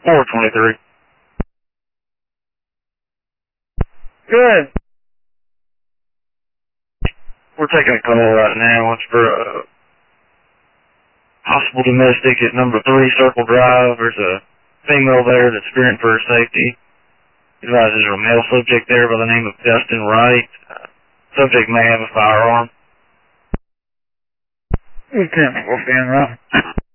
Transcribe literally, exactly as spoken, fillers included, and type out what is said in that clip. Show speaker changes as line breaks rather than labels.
four twenty-three.
Good.
We're taking a call right now. It's for a possible domestic at number three Circle Drive. There's a female there that's fearing for her safety. Advises there's a male subject there by the name of Dustin Wright. Uh, subject may have a firearm.
You can't go in, right?